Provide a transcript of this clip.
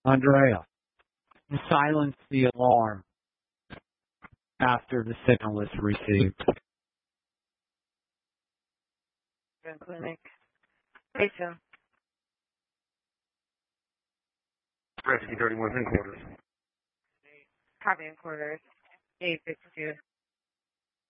Andrea, silence the alarm after the signal is received. Clinic. Patient. Rescue 31 in quarters. Copy in quarters. 852.